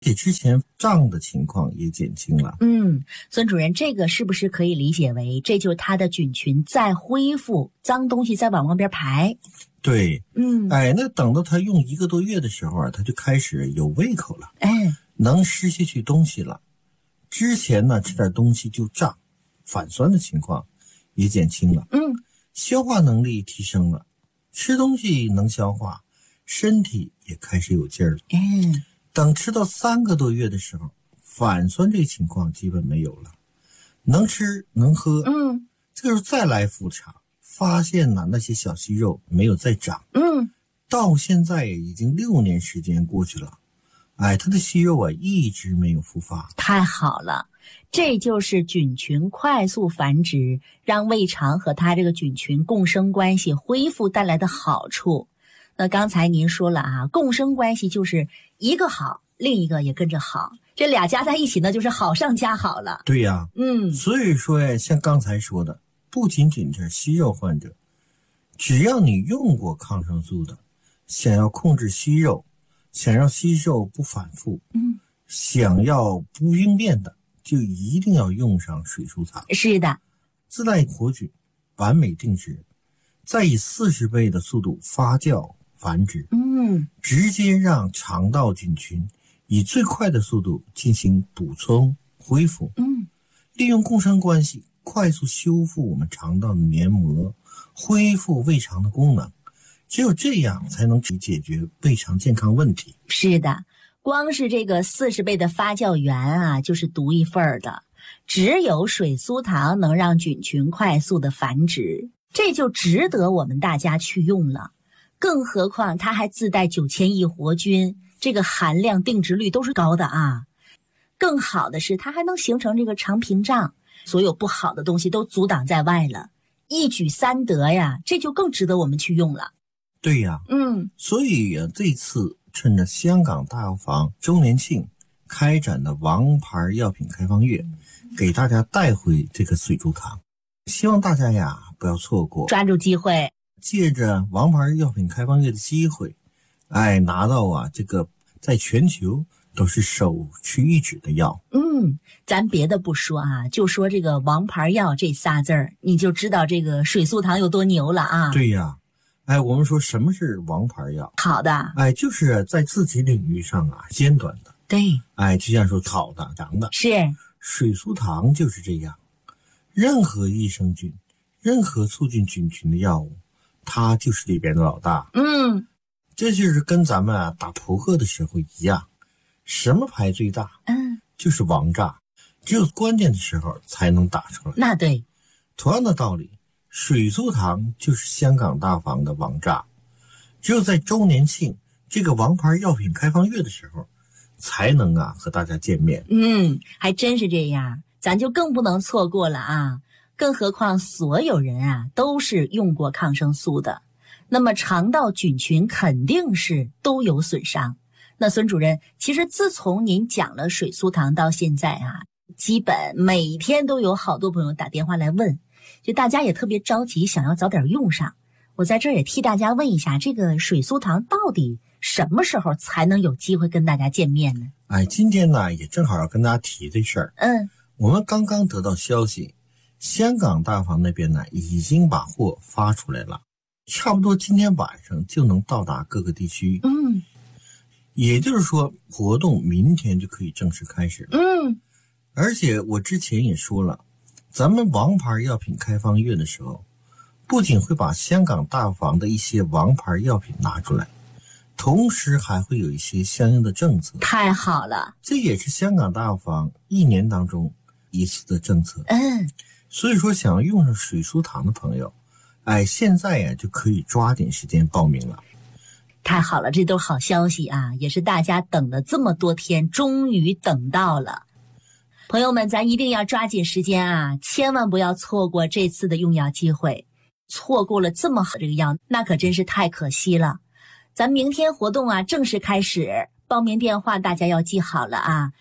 这之前胀的情况也减轻了。 孙主任，这个是不是可以理解为这就是它的菌群在恢复，脏东西在往外边排？ 对，那等到它用1个多月的时候啊，它就开始有胃口了，能吃下去东西了。之前呢吃点东西就胀，反酸的情况也减轻了，消化能力提升了，吃东西能消化，身体也开始有劲儿了。等吃到3个多月的时候，反酸这个情况基本没有了，能吃能喝。这个时候再来复查，发现呢那些小息肉没有再长。到现在已经6年时间过去了，它的息肉啊一直没有复发。 太好了，这就是菌群快速繁殖，让胃肠和它这个菌群共生关系恢复带来的好处。那刚才您说了啊，共生关系就是一个好，另一个也跟着好，这俩加在一起呢，就是好上加好了。 对呀，所以说呀，像刚才说的，不仅仅是息肉患者，只要你用过抗生素的，想要控制息肉，想让息肉不反复，想要不应变的，就一定要用上水苏糖。 是的， 自带活菌，完美定植，再以40倍的速度发酵繁殖，直接让肠道菌群以最快的速度进行补充恢复，利用共生关系快速修复我们肠道的黏膜，恢复胃肠的功能。只有这样才能解决胃肠健康问题。 是的，光是这个40倍的发酵源啊，就是独一份的。只有水苏糖能让菌群快速的繁殖，这就值得我们大家去用了。更何况它还自带9000亿活菌，这个含量定植率都是高的啊。更好的是它还能形成这个肠屏障，所有不好的东西都阻挡在外了，一举3得呀，这就更值得我们去用了。 对呀，所以这次趁着香港大药房周年庆开展的王牌药品开放月，给大家带回这个水珠糖，希望大家呀不要错过， 抓住机会， 借着王牌药品开放月的机会，拿到这个在全球都是首屈一指的药。 咱别的不说啊，就说这个王牌药这仨字儿，你就知道这个水苏糖有多牛了啊。 对呀，我们说什么是王牌药？ 好的， 就是在自己领域上尖端的。 对， 就像说好的、长的。 是水苏糖就是这样，任何益生菌、任何促进菌群的药物，它就是里边的老大。这就是跟咱们打扑克的时候一样，什么牌最大？就是王炸，只有关键的时候才能打出来。 那对， 同样的道理，水苏糖就是香港大房的王炸，只有在周年庆这个王牌药品开放月的时候，才能和大家见面。 还真是这样，咱就更不能错过了啊！更何况所有人都是用过抗生素的，那么肠道菌群肯定是都有损伤。那孙主任，其实自从您讲了水苏糖到现在基本每天都有好多朋友打电话来问，就大家也特别着急，想要早点用上。我在这儿也替大家问一下，这个水苏糖到底什么时候才能有机会跟大家见面呢？ 今天呢也正好要跟大家提这事儿。我们刚刚得到消息，香港大房那边呢已经把货发出来了，差不多今天晚上就能到达各个地区。也就是说活动明天就可以正式开始了。而且我之前也说了，咱们王牌药品开放月的时候，不仅会把香港大房的一些王牌药品拿出来，同时还会有一些相应的政策。 太好了， 这也是香港大药房1年当中一次的政策。所以说想要用上水苏糖的朋友，现在就可以抓紧时间报名了。 太好了，这都好消息啊，也是大家等了这么多天，终于等到了。朋友们，咱一定要抓紧时间千万不要错过这次的用药机会，错过了这么好这个药，那可真是太可惜了。咱明天活动正式开始，报名电话大家要记好了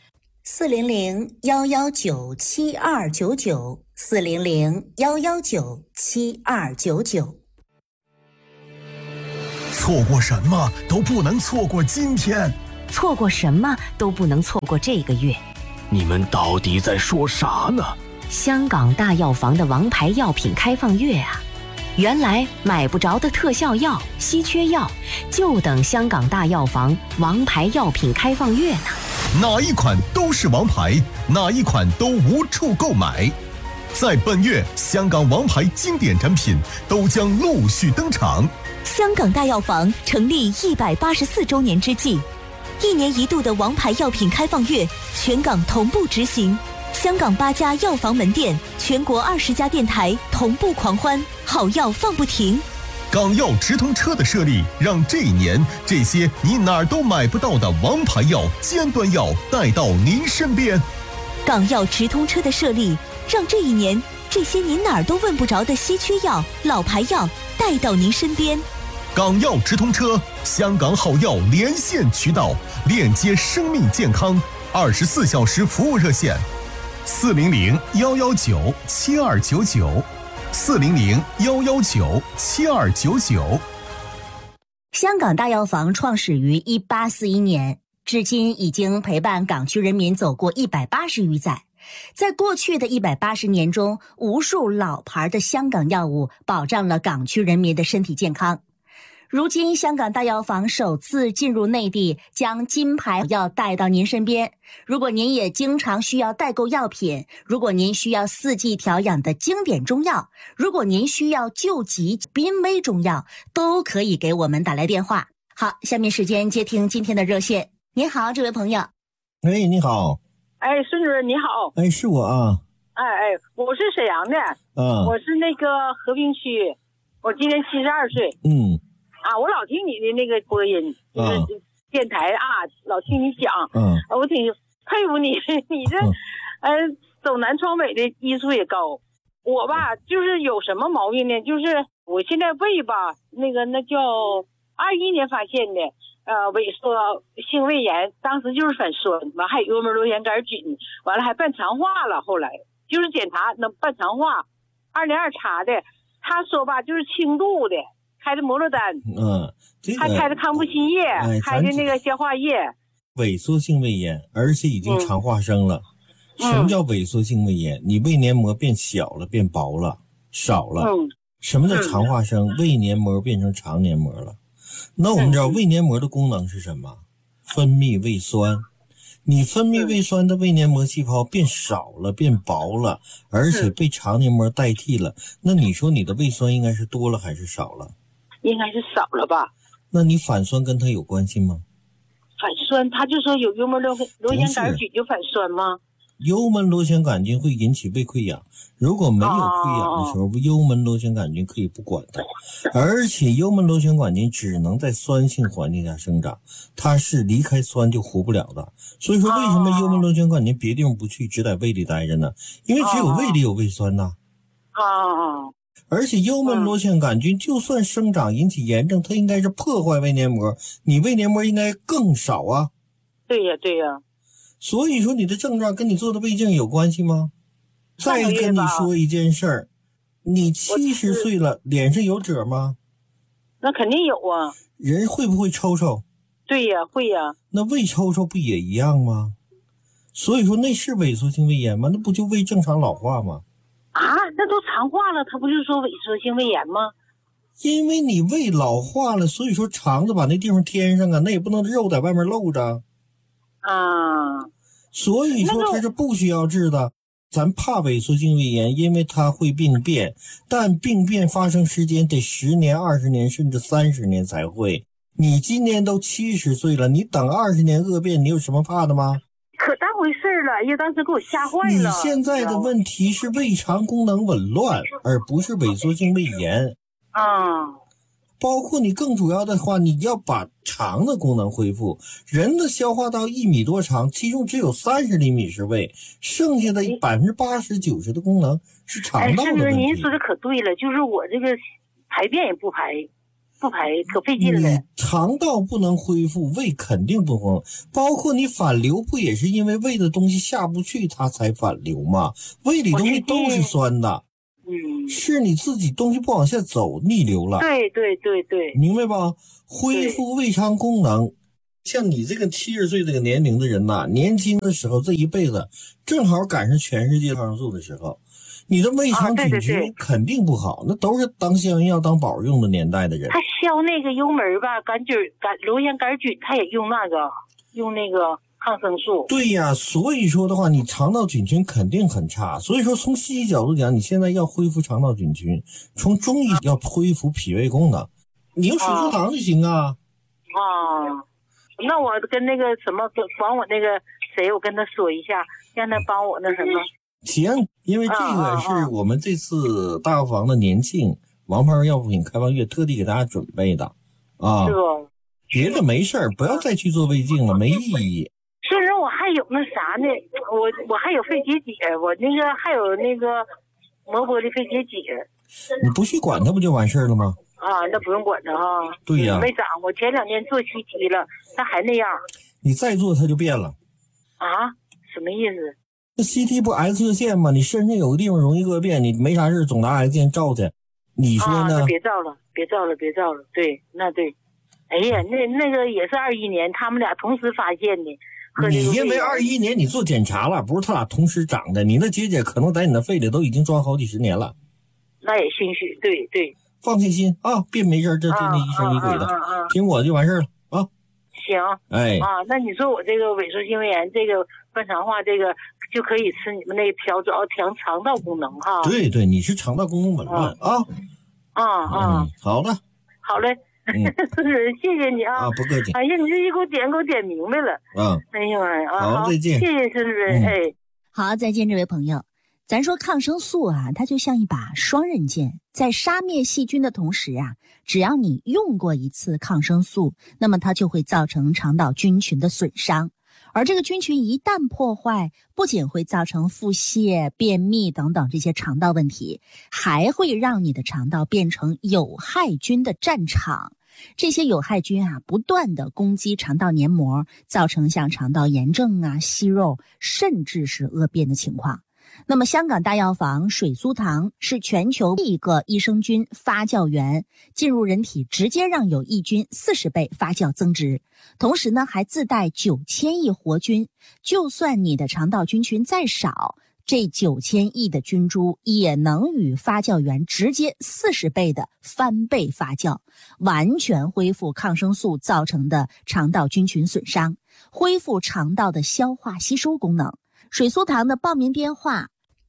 400-119-7299，400-119-7299。 错过什么都不能错过今天， 错过什么都不能错过这个月。 你们到底在说啥呢？ 香港大药房的王牌药品开放月啊！原来买不着的特效药、稀缺药，就等香港大药房王牌药品开放月呢。 哪一款都是王牌，哪一款都无处购买。在本月，香港王牌经典产品都将陆续登场。 香港大药房成立184周年之际，1年1度的王牌药品开放月，全港同步执行。香港8家药房门店，全国20家电台同步狂欢，好药放不停。 港药直通车的设立，让这一年这些你哪儿都买不到的王牌药、尖端药带到您身边。 港药直通车的设立，让这一年这些您哪儿都问不着的稀缺药、老牌药带到您身边。 港药直通车，香港好药连线渠道，链接生命健康，24小时服务热线：400-119-7299，400-119-7299。 香港大药房创始于1841年，至今已经陪伴港区人民走过180余载。在过去的180年中，无数老牌的香港药物保障了港区人民的身体健康。如今香港大药房首次进入内地，将金牌药带到您身边。如果您也经常需要代购药品，如果您需要4季调养的经典中药，如果您需要救急濒危中药，都可以给我们打来电话。好，下面时间接听今天的热线。您好，这位朋友。 哎，你好。 哎，孙主任你好。 哎，是我啊。 我是沈阳的。我是那个和平区，我今年72岁。我老听你的那个播音，就是电台啊，老听你讲。我挺佩服你，你这走南闯北的医术也高。我吧，就是有什么毛病呢？就是我现在胃吧，那叫21年发现的，萎缩性胃炎，当时就是反酸，完还有幽门螺旋杆菌，完了还办肠化了，后来就是检查能办肠化，202查的，他说吧就是轻度的。开的摩洛丹，还开的康复新液，开的那个消化液。 萎缩性胃炎，而且已经肠化生了。什么叫萎缩性胃炎？你胃黏膜变小了，变薄了，少了。什么叫肠化生？胃黏膜变成肠黏膜了。那我们知道胃黏膜的功能是什么？分泌胃酸。你分泌胃酸的胃黏膜细胞变少了，变薄了，而且被肠黏膜代替了。那你说你的胃酸应该是多了还是少了？ 应该是少了吧。 那你反酸跟它有关系吗？ 反酸，他就说有幽门螺旋杆菌就反酸吗？ 幽门螺旋杆菌会引起胃溃疡，如果没有溃疡的时候，幽门螺旋杆菌可以不管它，而且幽门螺旋杆菌只能在酸性环境下生长，它是离开酸就活不了的。所以说为什么幽门螺旋杆菌别地方不去，只在胃里待着呢？因为只有胃里有胃酸呐。而且幽门螺旋杆菌就算生长引起炎症，它应该是破坏胃黏膜，你胃黏膜应该更少啊。 对呀。 所以说你的症状跟你做的胃镜有关系吗？再跟你说一件事儿，你70岁了，脸上有褶吗？ 那肯定有啊。 人会不会抽抽？ 对呀，会呀。 那胃抽抽不也一样吗？所以说那是萎缩性胃炎吗？那不就胃正常老化吗？ 那都肠化了，他不就说萎缩性胃炎吗？ 因为你胃老化了，所以说肠子把那地方填上啊，那也不能肉在外面露着。所以说它是不需要治的。咱怕萎缩性胃炎，因为它会病变，但病变发生时间得10年、20年甚至30年才会。你今年都70岁了，你等20年恶变，你有什么怕的吗？ 可当回事了，哎呀，当时给我吓坏了。 你现在的问题是胃肠功能紊乱，而不是萎缩性胃炎。包括你更主要的话，你要把肠的功能恢复。人的消化道1米多长，其中只有30厘米是胃，剩下的80%、90%的功能是肠道的问题。 是您说的可对了，就是我这个排便也不排可费劲了。 你肠道不能恢复，胃肯定不能。包括你反流，不也是因为胃的东西下不去，它才反流吗？胃里东西都是酸的。是你自己东西不往下走，逆流了。 对， 明白吧？恢复胃肠功能， 像你这个70岁这个年龄的人呐，年轻的时候这一辈子正好赶上全世界抗生素的时候，你的胃肠菌群肯定不好，那都是当消炎药当宝用的年代的人。 他消那个幽门吧，螺旋杆菌，他也用那个抗生素。 对呀，所以说的话，你肠道菌群肯定很差。所以说从西医角度讲，你现在要恢复肠道菌群，从中医要恢复脾胃功能，你用水素糖就行啊。 那我跟那个什么，帮我那个谁，我跟他说一下，让他帮我那什么。 行，因为这个是我们这次大药房的年庆王牌药品开放月特地给大家准备的啊。 是吧？ 别的没事儿，不要再去做胃镜了，没意义。 虽然我还有那啥呢，我还有肺结节，我那个还有那个磨玻璃肺结节。 你不去管它不就完事儿了吗？ 那不用管它哈。 对呀。 没长，我前2年做CT了，它还那样。你再做它就变了。 什么意思？ 那 CT 不 X 射线吗？你身上有个地方容易恶变，你没啥事总拿 X 线照去，你说呢？ 别照了。对，那对。哎呀，那个也是21年，他们俩同时发现的。 你因为21年你做检查了，不是他俩同时长的，你的结节可能在你的肺里都已经装好几10年了。 那也兴许，对。 放下心啊，别没事这天天疑神疑鬼的，听我就完事了啊。 行。那你说我这个萎缩性胃炎，这个半肠化，这个就可以吃你们那个主要调肠道功能哈。 对，你是肠道功能紊乱好的。 好嘞。谢谢你啊！ 不客气。 哎呀，你这一给我点明白了。哎呀妈呀！ 好，再见。 谢谢孙主任。 好，再见，这位朋友。咱说抗生素啊，它就像一把双刃剑，在杀灭细菌的同时啊，只要你用过一次抗生素，那么它就会造成肠道菌群的损伤。而这个菌群一旦破坏，不仅会造成腹泻、便秘等等这些肠道问题，还会让你的肠道变成有害菌的战场。这些有害菌啊，不断的攻击肠道黏膜，造成像肠道炎症啊、息肉，甚至是恶变的情况。那么香港大药房水苏糖是全球第一个益生菌发酵源，进入人体直接让有益菌40倍发酵增殖，同时呢还自带9000亿活菌，就算你的肠道菌群再少，这9000亿的菌株也能与发酵源直接40倍的翻倍发酵，完全恢复抗生素造成的肠道菌群损伤，恢复肠道的消化吸收功能。水苏糖的报名电话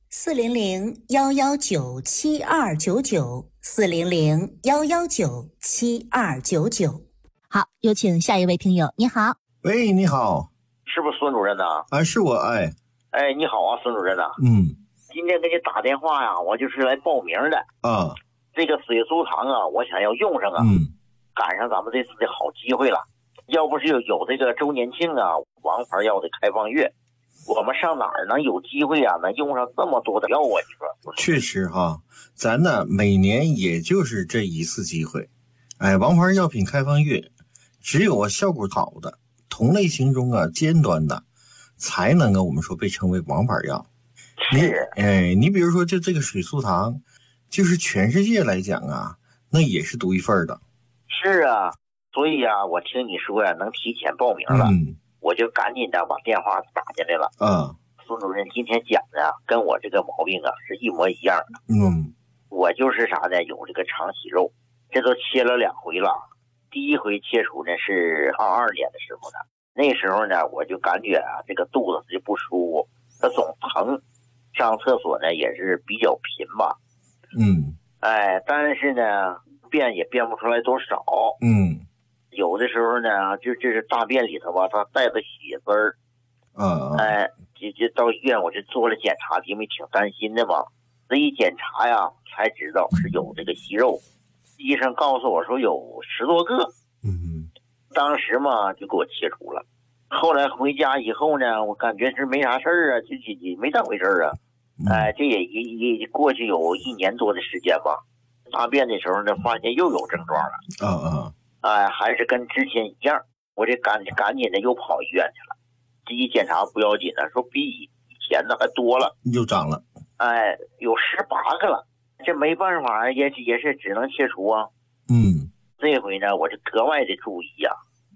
400-119-7299，400-119-7299。好，有请下一位听友。你好。 喂，你好。 是不是孙主任呢？ 是我。 你好啊，孙主任呐。今天给你打电话呀，我就是来报名的。这个水苏糖啊，我想要用上啊。赶上咱们这次的好机会了。要不是有这个周年庆啊，王牌药的开放月，我们上哪儿能有机会啊？能用上这么多的药啊？你说？ 确实哈，咱呢每年也就是这一次机会。王牌药品开放月，只有效果好的同类型中尖端的，才能我们说被称为王牌药。你比如说就这个水苏糖，就是全世界来讲啊，那也是独一份的。 是啊，所以啊，我听你说呀，能提前报名了。我就赶紧的把电话打进来了。孙主任今天讲的跟我这个毛病啊是一模一样的。我就是啥呢？有这个肠息肉，这都切了2回了。第一回切除呢是22年的时候呢，那时候呢我就感觉啊这个肚子就不舒服，它总疼，上厕所呢也是比较频吧。但是呢便也便不出来多少。有的时候呢，这是大便里头吧，它带着血丝儿。就到医院我就做了检查，因为挺担心的嘛。这一检查呀，才知道是有这个息肉。医生告诉我说有10多个。当时嘛就给我切除了。后来回家以后呢，我感觉是没啥事儿啊，就没当回事儿啊。这也过去有1年多的时间吧。大便的时候呢，发现又有症状了。还是跟之前一样，我这赶紧的又跑医院去了。这一检查不要紧的，说比以前的还多了， 又长了。 有18个了，这没办法，也是只能切除啊。 嗯， 这回呢，我就格外的注意啊，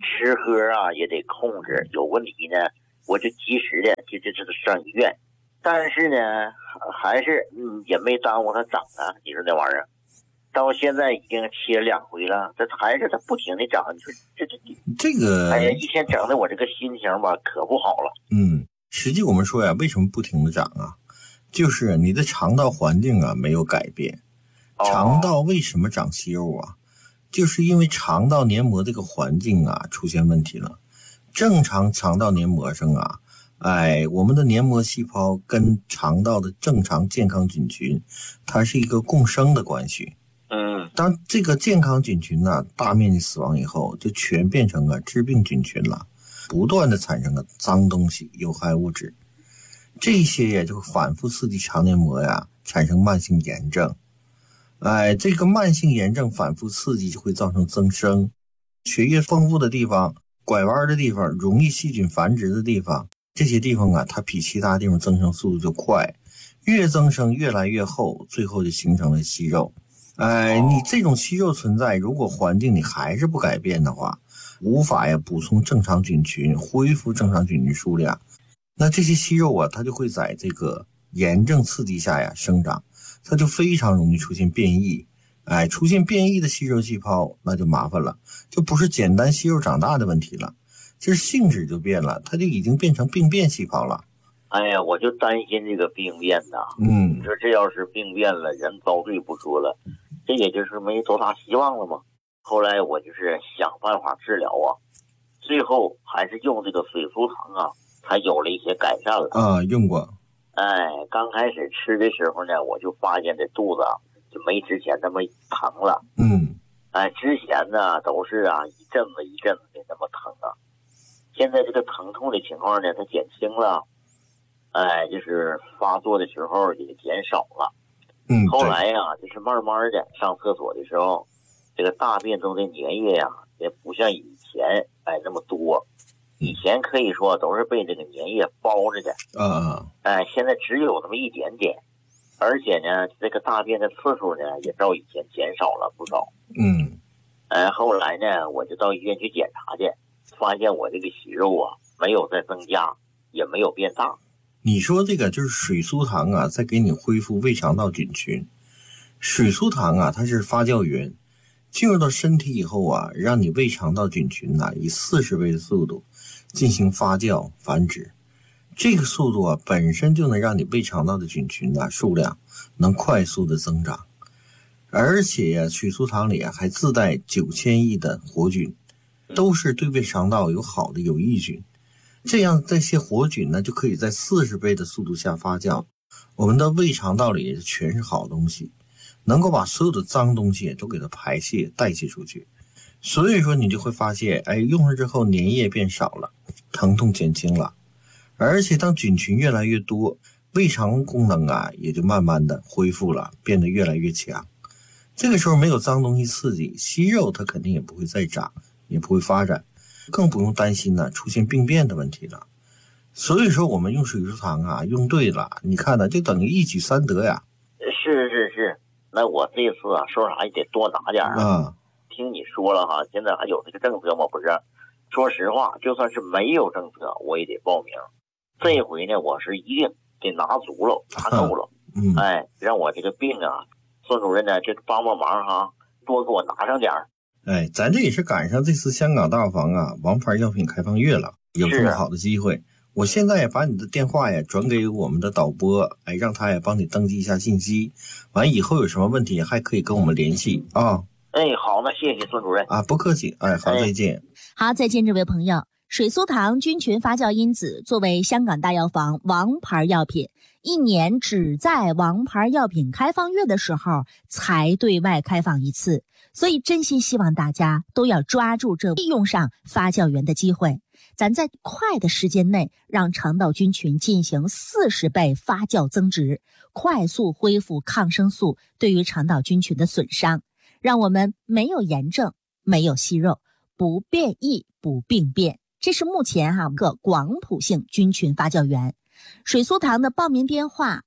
吃喝啊也得控制，有问题呢我就及时的就上医院。但是呢还是也没耽误它长啊，你说这玩意儿到现在已经切2回了，这还是它不停的长，你说这个哎呀，一天整的我这个心情吧可不好了。 实际我们说呀，为什么不停的长啊？就是你的肠道环境啊没有改变。肠道为什么长息肉啊？就是因为肠道黏膜这个环境啊出现问题了。正常肠道黏膜上啊，我们的黏膜细胞跟肠道的正常健康菌群，它是一个共生的关系。当这个健康菌群呢大面积死亡以后，就全变成了致病菌群了，不断的产生了脏东西、有害物质，这些也就反复刺激肠黏膜呀，产生慢性炎症。这个慢性炎症反复刺激就会造成增生，血液丰富的地方、拐弯的地方、容易细菌繁殖的地方，这些地方啊，它比其他地方增生速度就快，越增生越来越厚，最后就形成了息肉。你这种息肉存在，如果环境你还是不改变的话，无法补充正常菌群，恢复正常菌群数量，那这些息肉啊，它就会在这个炎症刺激下生长，它就非常容易出现变异。出现变异的息肉细胞那就麻烦了，就不是简单息肉长大的问题了，就是性质就变了，它就已经变成病变细胞了。 哎呀，我就担心这个病变呐。你说这要是病变了，人遭罪不说了，这也就是没多大希望了嘛。后来我就是想办法治疗啊，最后还是用这个水苏糖啊，才有了一些改善了。 用过。 刚开始吃的时候呢，我就发现这肚子就没之前那么疼了。之前呢都是一阵子一阵子的那么疼啊，现在这个疼痛的情况呢它减轻了，就是发作的时候也减少了。后来就是慢慢的上厕所的时候，这个大便中的粘液也不像以前那么多，以前可以说都是被这个粘液包着的。现在只有那么一点点，而且呢这个大便的次数呢也照以前减少了不少。后来呢我就到医院去检查去，发现我这个息肉没有再增加，也没有变大。 你说这个就是水苏糖在给你恢复胃肠道菌群。水苏糖它是发酵源，进入到身体以后让你胃肠道菌群以40倍的速度进行发酵繁殖。这个速度本身就能让你胃肠道的菌群数量能快速的增长，而且水苏糖里还自带9000亿的活菌，都是对胃肠道有好的有益菌。这样这些活菌呢就可以在40倍的速度下发酵，我们的胃肠道里全是好东西，能够把所有的脏东西都给它排泄代谢出去。所以说你就会发现用上之后粘液变少了，疼痛减轻了，而且当菌群越来越多，胃肠功能也就慢慢的恢复了，变得越来越强。这个时候没有脏东西刺激，息肉它肯定也不会再长，也不会发展，更不用担心出现病变的问题了。所以说我们用水苏糖用对了，你看就等于一举3得呀。 是，那我这次说啥也得多拿点听你说了现在还有这个政策吗？不是，说实话就算是没有政策我也得报名。这回呢我是一定得拿足了，拿够了。让我这个病孙主任呢就帮忙多给我拿上点儿。 咱这也是赶上这次香港大药房王牌药品开放月了，有这么好的机会。我现在也把你的电话转给我们的导播，让他也帮你登记一下信息，完以后有什么问题还可以跟我们联系啊。 好，那谢谢孙主任不客气。好，再见。 好，再见这位朋友。水苏糖菌群发酵因子作为香港大药房王牌药品，1年只在王牌药品开放月的时候才对外开放一次，所以真心希望大家都要抓住这利用上发酵源的机会，咱在快的时间内让肠道菌群进行40倍发酵增殖，快速恢复抗生素对于肠道菌群的损伤，让我们没有炎症，没有息肉，不变异，不病变。这是目前个广谱性菌群发酵源。水苏糖的报名电话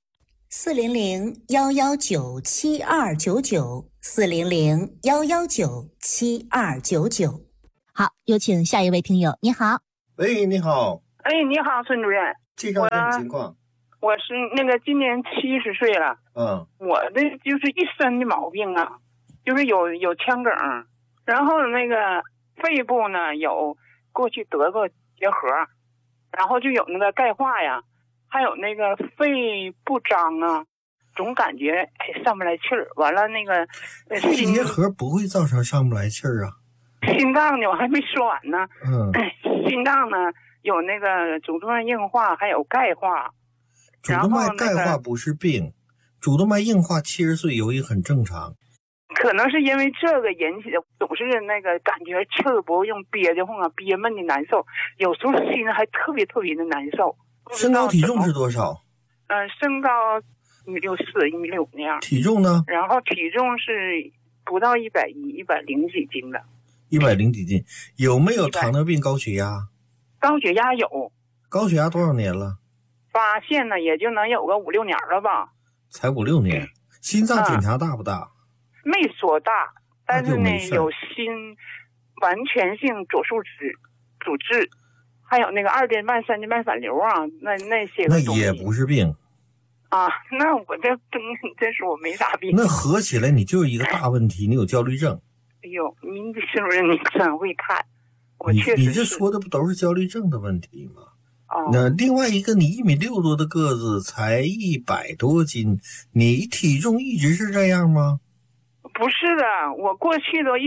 400-119-7299 400-119-7299。 好，有请下一位听友。你好。 喂，你好。 哎，你好，孙主任。 介绍点情况。 我是那个今年70岁了。我的就是一身的毛病啊，就是有腔梗，然后那个肺部呢有过去得过结核，然后就有那个钙化呀，还有那个肺不张啊，总感觉上不来气儿。完了那个肺结核不会造成上不来气儿啊。 心脏呢我还没说完呢。心脏呢有那个主动脉硬化，还有钙化。 主动脉钙化不是病，主动脉硬化70岁有也很正常。 可能是因为这个引起的，总是那个感觉气儿不用，憋得慌啊，憋闷的难受，有时候心还特别特别的难受。 身高体重是多少？ 身高1.64、1.6米那样。 体重呢？ 然后体重是不到110几斤的。 100几斤。有没有糖尿病、高血压？ 高血压有。 高血压多少年了？ 发现呢也就能有个5、6年了吧。 才5、6年。心脏检查大不大？ 没说大，但是呢有心完全性左树脂阻滞，还有那个2电半、3电半反流啊，那些个东西。 那也不是病啊。那我这说我没啥病。 那合起来你就是一个大问题，你有焦虑症。 哎呦，您这孙主任你真会看，我确实你这说的不都是焦虑症的问题吗？那另外一个，你1.6米多的个子，才100多斤，你体重一直是这样吗？ 不是的，我过去都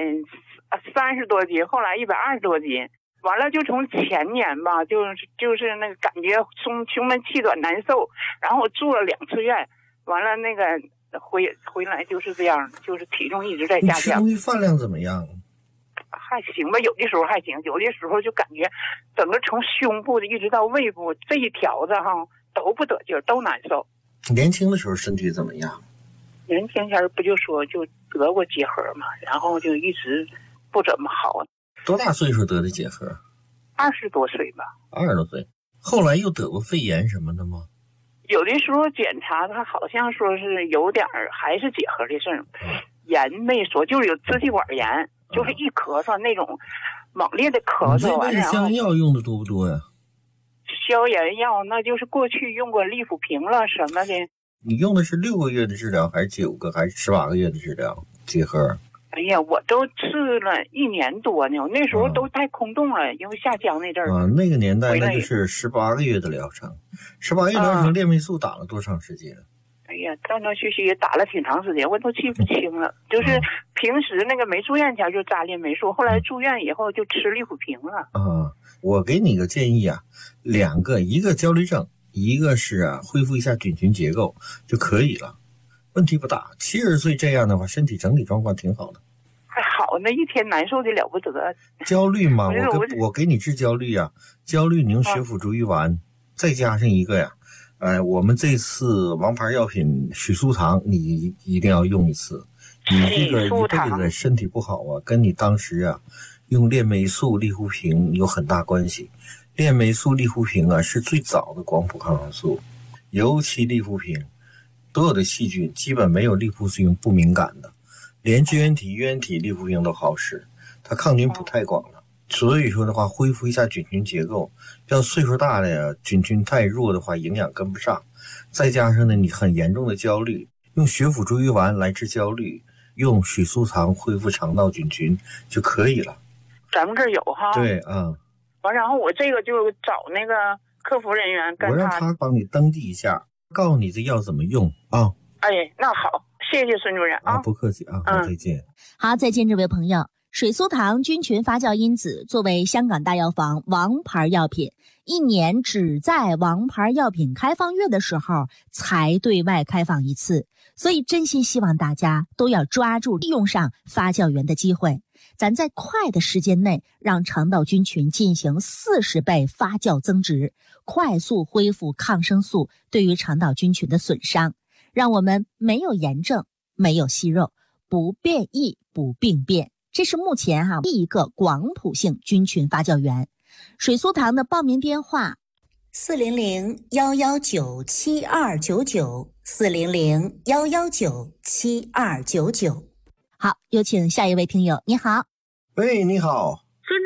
130多斤，后来120多斤，完了就从前年吧，就是那个感觉胸闷气短难受，然后我住了2次院，完了那个回来就是这样，就是体重一直在下降。 你吃东西饭量怎么样？ 还行吧，有的时候还行，有的时候就感觉整个从胸部的一直到胃部这一条子哈都不得劲儿，都难受。 年轻的时候身体怎么样？ 年轻前不就说就得过结核嘛，然后就一直不怎么好。 多大岁数得的结核 ？20多岁吧。 20多岁。后来又得过肺炎什么的吗？ 有的时候检查他好像说是有点还是结核的事儿，炎没说，就是有支气管炎。就是一咳嗽那种猛烈的咳嗽。 你这消炎药用的多不多呀？ 消炎药那就是过去用过利福平了什么的。 你用的是6个月的治疗，还是9个，还是18个月的治疗？结核？ 哎呀，我都治了1年多呢，那时候都太空洞了，因为下乡那阵儿。 那个年代那就是18个月的疗程。18个月疗程，链霉素打了多长时间？ 哎呀，断断续续也打了挺长时间，我都记不清了。就是平时那个没住院前就扎链霉素，后来住院以后就吃利福平了。 我给你个建议啊，2个，一个焦虑症，一个是恢复一下菌群结构就可以了，问题不大。70岁这样的话，身体整体状况挺好的。 还好，那一天难受的了不得。 焦虑嘛，我给你治焦虑啊，焦虑你用血府逐瘀丸，再加上一个呀。我们这次王牌药品水苏糖，你一定要用一次。你这个一辈子身体不好啊，跟你当时用链霉素、利福平有很大关系。链霉素、利福平是最早的广谱抗生素，尤其利福平，所有的细菌基本没有利福平不敏感的，连支原体、原体利福平都好使，它抗菌谱太广了。所以说的话，恢复一下菌群结构。要岁数大的呀，菌群太弱的话，营养跟不上。再加上呢，你很严重的焦虑，用血府逐瘀丸来治焦虑，用水苏糖恢复肠道菌群就可以了。 咱们这儿有哈。 对完，然后我这个就找那个客服人员跟我让他帮你登记一下，告诉你这药怎么用啊。 哎，那好，谢谢孙主任啊。 不客气啊，再见。 好，再见，这位朋友。水苏糖菌群发酵因子作为香港大药房王牌药品，1年只在王牌药品开放月的时候才对外开放一次，所以真心希望大家都要抓住利用上发酵源的机会，咱在快的时间内让肠道菌群进行40倍发酵增殖，快速恢复抗生素对于肠道菌群的损伤，让我们没有炎症，没有息肉，不变异，不病变。这是目前第一个广谱性菌群发酵源。水苏糖的报名电话400-119-7299，400-119-7299。好，有请下一位听友。你好。 喂，你好。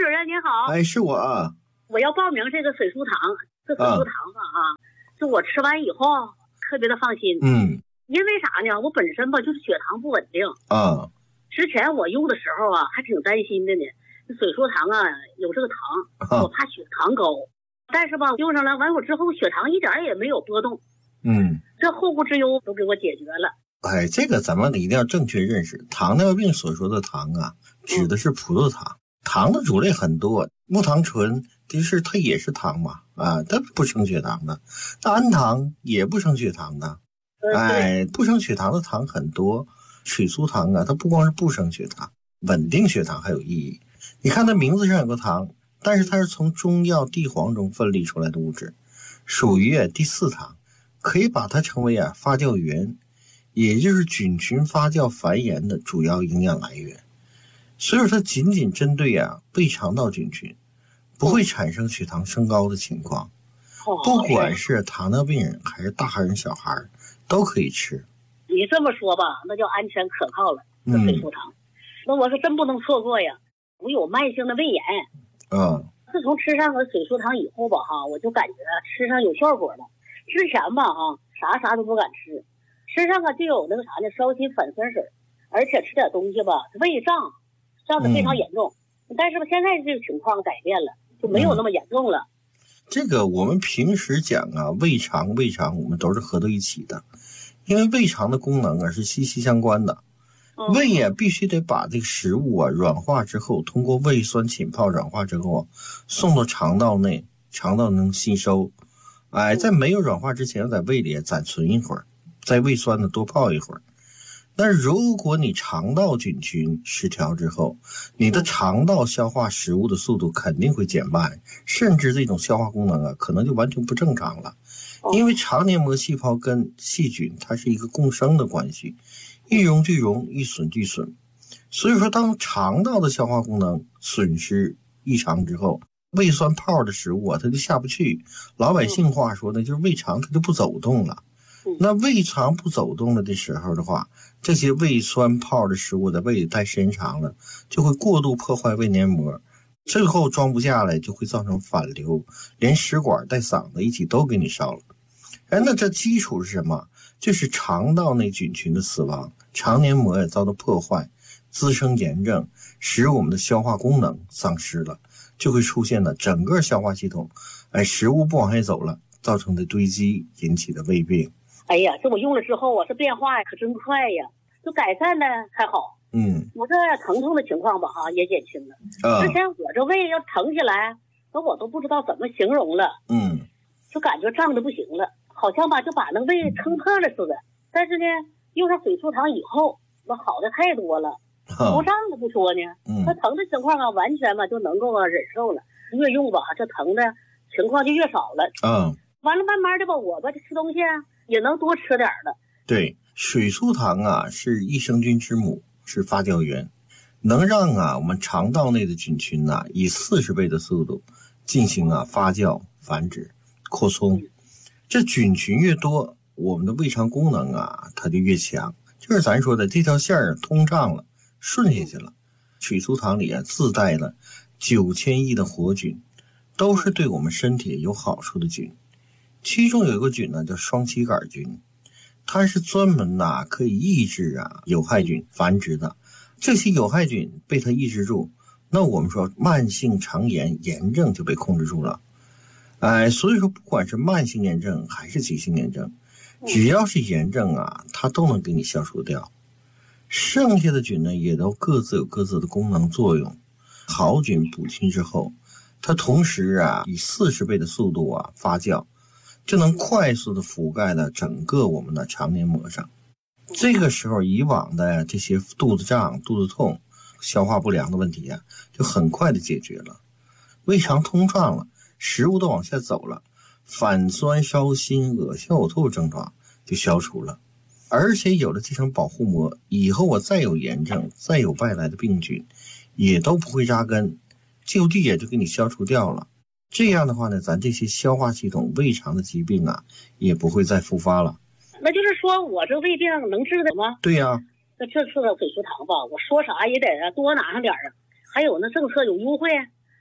主任您好。 哎，是我啊。 我要报名这个水疏糖，这水疏糖就我吃完以后特别的放心。因为啥呢？我本身吧就是血糖不稳定啊。之前我用的时候还挺担心的呢，水疏糖有这个糖，我怕血糖高。但是吧用上了完我之后血糖一点也没有波动。这后顾之忧都给我解决了。 哎，这个咱们一定要正确认识，糖尿病所说的糖指的是葡萄糖。糖的种类很多，木糖醇其实它也是糖嘛，它不升血糖的。氨糖也不升血糖的。不升血糖的糖很多。水疏糖它不光是不升血糖，稳定血糖还有意义。你看它名字上有个糖，但是它是从中药地黄中分离出来的物质，属于第四糖，可以把它称为发酵源，也就是菌群发酵繁衍的主要营养来源。所以说它仅仅针对胃肠道菌群，不会产生血糖升高的情况。不管是糖尿病人还是大人小孩都可以吃。 你这么说吧，那叫安全可靠了。这水疏糖，那我是真不能错过呀。我有慢性的胃炎。自从吃上了水疏糖以后吧我就感觉吃上有效果了。之前吧啥都不敢吃，吃上就有那个啥呢，烧心反酸水，而且吃点东西吧胃胀得非常严重。但是吧现在这个情况改变了，就没有那么严重了。 这个我们平时讲胃肠我们都是合到一起的，因为胃肠的功能是息息相关的。胃必须得把这个食物软化之后，通过胃酸浸泡软化之后送到肠道内，肠道能吸收。在没有软化之前，在胃里暂存一会儿，在胃酸多泡一会儿。但是如果你肠道菌群失调之后，你的肠道消化食物的速度肯定会减慢，甚至这种消化功能可能就完全不正常了。因为肠黏膜细胞跟细菌它是一个共生的关系，一荣俱荣，一损俱损。所以说当肠道的消化功能损失异常之后，胃酸泡的食物它就下不去。老百姓话说呢，就是胃肠它就不走动了。那胃肠不走动了的时候的话，这些胃酸泡的食物在胃里待时间长了，就会过度破坏胃黏膜，最后装不下来，就会造成反流，连食管带嗓子一起都给你烧了。那这基础是什么？就是肠道内菌群的死亡，肠黏膜也遭到破坏，滋生炎症，使我们的消化功能丧失了，就会出现了整个消化系统食物不往下走了，造成的堆积引起的胃病。 哎呀，这我用了之后这变化可真快呀，就改善的还好。我这疼痛的情况吧也减轻了。之前我这胃要疼起来，那我都不知道怎么形容了。就感觉胀的不行了，好像就把那个胃撑破了似的。但是呢，用上水疏糖以后，那好的太多了。不胀的不说呢，那疼的情况完全就能够忍受了。越用吧，这疼的情况就越少了。完了慢慢的吧，我这吃东西也能多吃点了。 对，水疏糖是益生菌之母，是发酵源，能让我们肠道内的菌群以40倍的速度进行发酵、繁殖、扩充。这菌群越多，我们的胃肠功能它就越强。就是咱说的这条线通畅了，顺下去了。水疏糖里自带了9000亿的活菌，都是对我们身体有好处的菌。其中有一个菌叫双歧杆菌，它是专门可以抑制有害菌繁殖的。这些有害菌被它抑制住，那我们说慢性肠炎炎症就被控制住了。所以说不管是慢性炎症还是急性炎症，只要是炎症它都能给你消除掉。剩下的菌呢也都各自有各自的功能作用。好菌补进之后，它同时以40倍的速度发酵，就能快速的覆盖了整个我们的肠黏膜上。这个时候以往的这些肚子胀、肚子痛、消化不良的问题就很快的解决了。胃肠通畅了，食物都往下走了，反酸、烧心、恶心、呕吐症状就消除了。而且有了这层保护膜，以后我再有炎症，再有外来的病菌也都不会扎根，就地也就给你消除掉了。这样的话呢，咱这些消化系统、胃肠的疾病也不会再复发了。 那就是说我这胃病能治的吗？ 对呀。 那这次的水疏糖吧，我说啥也得多拿上点还有那政策有优惠，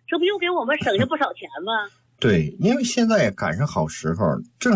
这不又给我们省下不少钱吗？ 对，因为现在也赶上好时候，正